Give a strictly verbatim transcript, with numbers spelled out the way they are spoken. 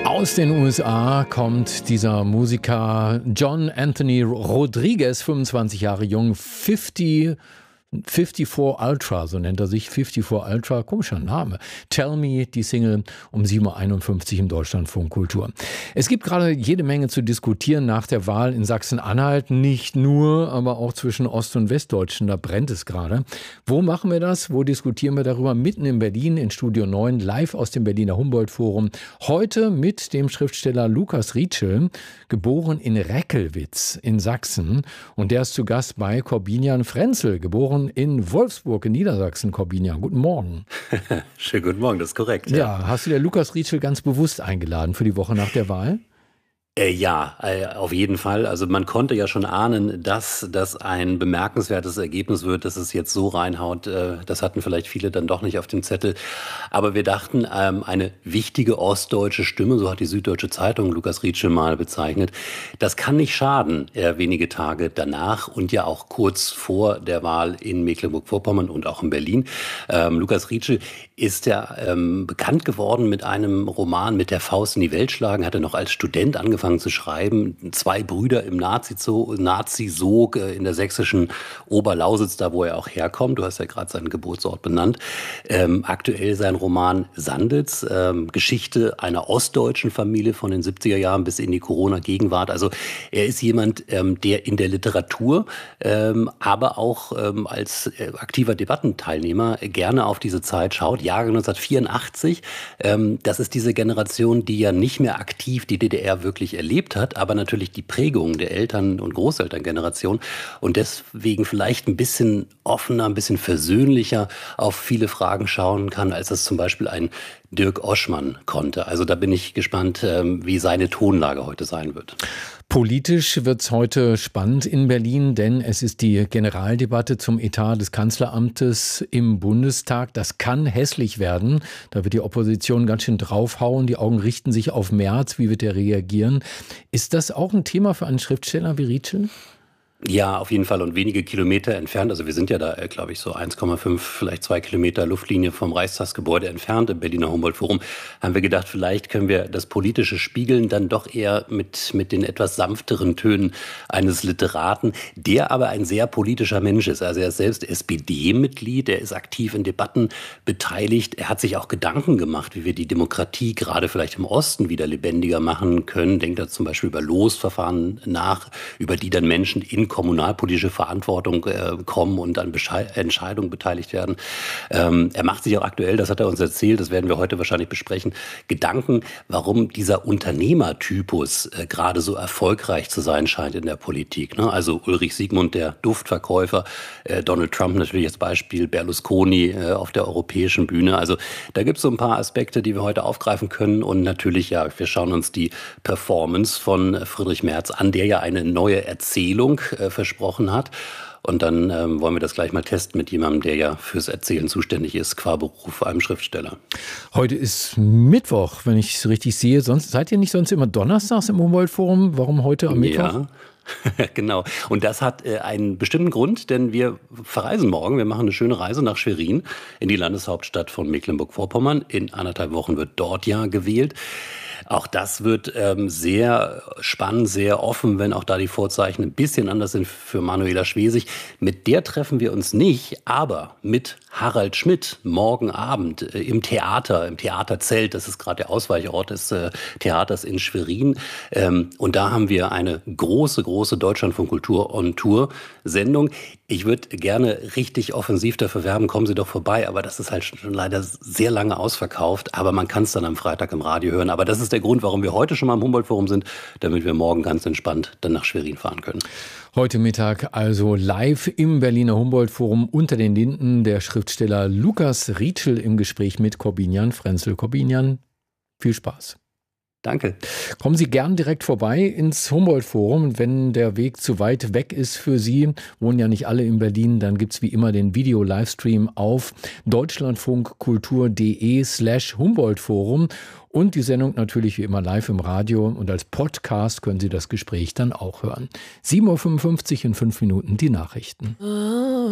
Aus den U S A kommt dieser Musiker John Anthony Rodriguez, fünfundzwanzig Jahre jung, fünfzig, vierundfünfzig Ultra, so nennt er sich, vierundfünfzig Ultra, komischer Name. Tell Me, die Single um sieben Uhr einundfünfzig im Deutschlandfunk Kultur. Es gibt gerade jede Menge zu diskutieren nach der Wahl in Sachsen-Anhalt, nicht nur, aber auch zwischen Ost- und Westdeutschen, da brennt es gerade. Wo machen wir das? Wo diskutieren wir darüber? Mitten in Berlin, in Studio neun, live aus dem Berliner Humboldt-Forum. Heute mit dem Schriftsteller Lukas Rietschel, geboren in Reckelwitz in Sachsen. Und der ist zu Gast bei Corbinian Frenzel, geboren in Wolfsburg in Niedersachsen. Corbinian, guten Morgen. Schönen guten Morgen, das ist korrekt. Ja, ja, hast du der Lukas Rietschel ganz bewusst eingeladen für die Woche nach der Wahl? Äh, ja, äh, auf jeden Fall. Also man konnte ja schon ahnen, dass das ein bemerkenswertes Ergebnis wird, dass es jetzt so reinhaut. Äh, das hatten vielleicht viele dann doch nicht auf dem Zettel. Aber wir dachten, ähm, eine wichtige ostdeutsche Stimme, so hat die Süddeutsche Zeitung Lukas Rietschel mal bezeichnet, das kann nicht schaden, äh, wenige Tage danach und ja auch kurz vor der Wahl in Mecklenburg-Vorpommern und auch in Berlin. Ähm, Lukas Rietschel ist ja ähm, bekannt geworden mit einem Roman Mit der Faust in die Welt schlagen, hat er noch als Student angefangen zu schreiben. Zwei Brüder im Nazi-Sog Nazi äh, in der sächsischen Oberlausitz, da wo er auch herkommt. Du hast ja gerade seinen Geburtsort benannt. Ähm, aktuell sein Roman Sanditz, ähm, Geschichte einer ostdeutschen Familie von den siebziger Jahren bis in die Corona-Gegenwart. Also er ist jemand, ähm, der in der Literatur, ähm, aber auch ähm, als äh, aktiver Debattenteilnehmer gerne auf diese Zeit schaut. Jahrgang neunzehnhundertvierundachtzig, ähm, das ist diese Generation, die ja nicht mehr aktiv die D D R wirklich erlebt hat, aber natürlich die Prägung der Eltern- und Großelterngeneration und deswegen vielleicht ein bisschen offener, ein bisschen versöhnlicher auf viele Fragen schauen kann, als das zum Beispiel ein Dirk Oschmann konnte. Also da bin ich gespannt, wie seine Tonlage heute sein wird. Politisch wird es heute spannend in Berlin, denn es ist die Generaldebatte zum Etat des Kanzleramtes im Bundestag. Das kann hässlich werden. Da wird die Opposition ganz schön draufhauen. Die Augen richten sich auf Merz. Wie wird er reagieren? Ist das auch ein Thema für einen Schriftsteller wie Rietschel? Ja, auf jeden Fall und wenige Kilometer entfernt. Also wir sind ja da, glaube ich, so eins Komma fünf, vielleicht zwei Kilometer Luftlinie vom Reichstagsgebäude entfernt im Berliner Humboldt-Forum. Haben wir gedacht, vielleicht können wir das politische Spiegeln dann doch eher mit, mit den etwas sanfteren Tönen eines Literaten, der aber ein sehr politischer Mensch ist. Also er ist selbst S P D-Mitglied, er ist aktiv in Debatten beteiligt. Er hat sich auch Gedanken gemacht, wie wir die Demokratie gerade vielleicht im Osten wieder lebendiger machen können. Denkt da zum Beispiel über Losverfahren nach, über die dann Menschen in kommunalpolitische Verantwortung äh, kommen und an Beschei- Entscheidungen beteiligt werden. Ähm, er macht sich auch aktuell, das hat er uns erzählt, das werden wir heute wahrscheinlich besprechen, Gedanken, warum dieser Unternehmertypus äh, gerade so erfolgreich zu sein scheint in der Politik. Ne? Also Ulrich Siegmund, der Duftverkäufer, äh, Donald Trump natürlich als Beispiel, Berlusconi äh, auf der europäischen Bühne. Also da gibt es so ein paar Aspekte, die wir heute aufgreifen können und natürlich, ja, wir schauen uns die Performance von Friedrich Merz an, der ja eine neue Erzählung äh, versprochen hat. Und dann ähm, wollen wir das gleich mal testen mit jemandem, der ja fürs Erzählen zuständig ist, qua Beruf, einem Schriftsteller. Heute ist Mittwoch, wenn ich es richtig sehe. Sonst seid ihr nicht sonst immer donnerstags im Humboldt-Forum? Warum heute am Mittwoch? Ja. Genau. Und das hat äh, einen bestimmten Grund, denn wir verreisen morgen. Wir machen eine schöne Reise nach Schwerin in die Landeshauptstadt von Mecklenburg-Vorpommern. In anderthalb Wochen wird dort ja gewählt. Auch das wird ähm, sehr spannend, sehr offen, wenn auch da die Vorzeichen ein bisschen anders sind für Manuela Schwesig. Mit der treffen wir uns nicht, aber mit Harald Schmidt morgen Abend äh, im Theater, im Theaterzelt. Das ist gerade der Ausweichort des äh, Theaters in Schwerin. Ähm, und da haben wir eine große, große Deutschlandfunk Kultur on Tour Sendung. Ich würde gerne richtig offensiv dafür werben, kommen Sie doch vorbei. Aber das ist halt schon leider sehr lange ausverkauft. Aber man kann es dann am Freitag im Radio hören. Aber das ist der Grund, warum wir heute schon mal im Humboldt-Forum sind, damit wir morgen ganz entspannt dann nach Schwerin fahren können. Heute Mittag also live im Berliner Humboldt-Forum unter den Linden der Schriftsteller Lukas Rietschel im Gespräch mit Corbinian Frenzel. Corbinian, viel Spaß. Danke. Kommen Sie gern direkt vorbei ins Humboldt-Forum. Wenn der Weg zu weit weg ist für Sie, wohnen ja nicht alle in Berlin, dann gibt's wie immer den Video-Livestream auf deutschlandfunkkultur.de slash Humboldt-Forum und die Sendung natürlich wie immer live im Radio und als Podcast können Sie das Gespräch dann auch hören. sieben Uhr fünfundfünfzig in fünf Minuten die Nachrichten.